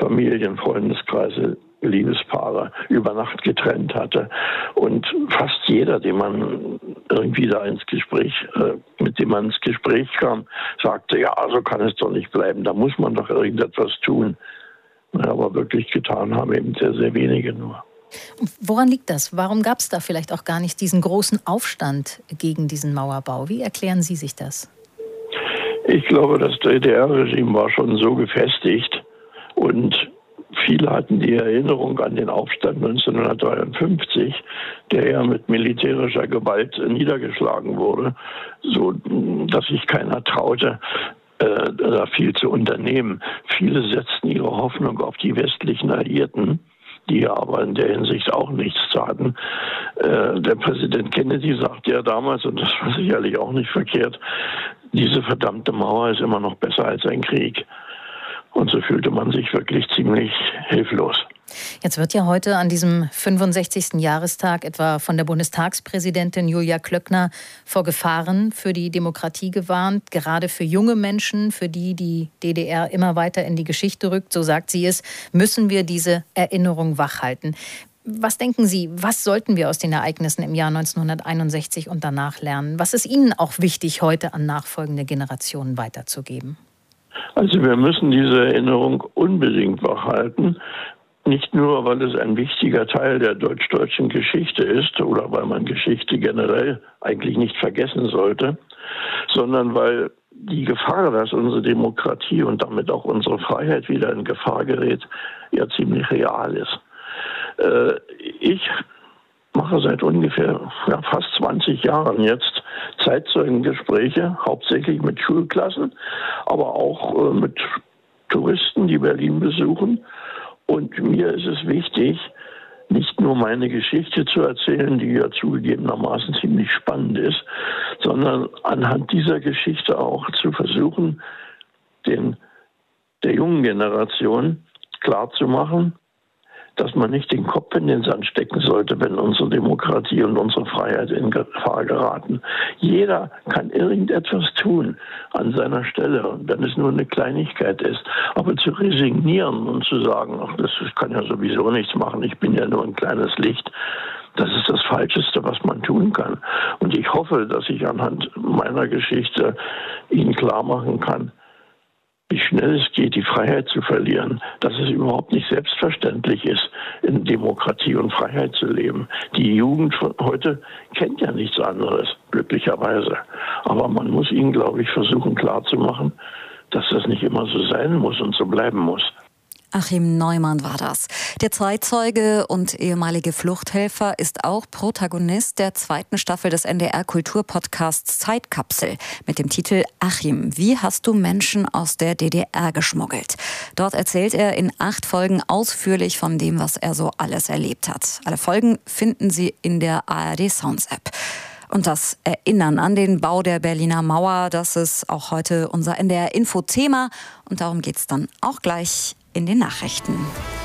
Familien, Freundeskreise, Liebespaare über Nacht getrennt hatte. Und fast jeder, den man irgendwie da mit dem man ins Gespräch kam, sagte, ja, so kann es doch nicht bleiben, da muss man doch irgendetwas tun. Aber wirklich getan haben eben sehr, sehr wenige nur. Woran liegt das? Warum gab es da vielleicht auch gar nicht diesen großen Aufstand gegen diesen Mauerbau? Wie erklären Sie sich das? Ich glaube, das DDR-Regime war schon so gefestigt und viele hatten die Erinnerung an den Aufstand 1953, der ja mit militärischer Gewalt niedergeschlagen wurde, so dass sich keiner traute, da viel zu unternehmen. Viele setzten ihre Hoffnung auf die westlichen Alliierten, die ja aber in der Hinsicht auch nichts taten. Der Präsident Kennedy sagte ja damals, und das war sicherlich auch nicht verkehrt, diese verdammte Mauer ist immer noch besser als ein Krieg. Und so fühlte man sich wirklich ziemlich hilflos. Jetzt wird ja heute an diesem 65. Jahrestag etwa von der Bundestagspräsidentin Julia Klöckner vor Gefahren für die Demokratie gewarnt, gerade für junge Menschen, für die die DDR immer weiter in die Geschichte rückt, so sagt sie es, müssen wir diese Erinnerung wachhalten. Was denken Sie, was sollten wir aus den Ereignissen im Jahr 1961 und danach lernen? Was ist Ihnen auch wichtig, heute an nachfolgende Generationen weiterzugeben? Also wir müssen diese Erinnerung unbedingt wachhalten. Nicht nur, weil es ein wichtiger Teil der deutsch-deutschen Geschichte ist oder weil man Geschichte generell eigentlich nicht vergessen sollte, sondern weil die Gefahr, dass unsere Demokratie und damit auch unsere Freiheit wieder in Gefahr gerät, ja ziemlich real ist. Ich mache seit ungefähr fast 20 Jahren jetzt Zeitzeugengespräche, hauptsächlich mit Schulklassen, aber auch mit Touristen, die Berlin besuchen. Und mir ist es wichtig, nicht nur meine Geschichte zu erzählen, die ja zugegebenermaßen ziemlich spannend ist, sondern anhand dieser Geschichte auch zu versuchen, der jungen Generation klarzumachen, dass man nicht den Kopf in den Sand stecken sollte, wenn unsere Demokratie und unsere Freiheit in Gefahr geraten. Jeder kann irgendetwas tun an seiner Stelle, wenn es nur eine Kleinigkeit ist. Aber zu resignieren und zu sagen, ach, das kann ja sowieso nichts machen, ich bin ja nur ein kleines Licht, das ist das Falscheste, was man tun kann. Und ich hoffe, dass ich anhand meiner Geschichte Ihnen klar machen kann, wie schnell es geht, die Freiheit zu verlieren, dass es überhaupt nicht selbstverständlich ist, in Demokratie und Freiheit zu leben. Die Jugend von heute kennt ja nichts anderes, glücklicherweise. Aber man muss ihnen, glaube ich, versuchen klarzumachen, dass das nicht immer so sein muss und so bleiben muss. Achim Neumann war das. Der Zeitzeuge und ehemalige Fluchthelfer ist auch Protagonist der 2. Staffel des NDR-Kulturpodcasts Zeitkapsel mit dem Titel Achim, wie hast du Menschen aus der DDR geschmuggelt? Dort erzählt er in 8 Folgen ausführlich von dem, was er so alles erlebt hat. Alle Folgen finden Sie in der ARD Sounds App. Und das Erinnern an den Bau der Berliner Mauer, das ist auch heute unser NDR-Info-Thema. Und darum geht's dann auch gleich in den Nachrichten.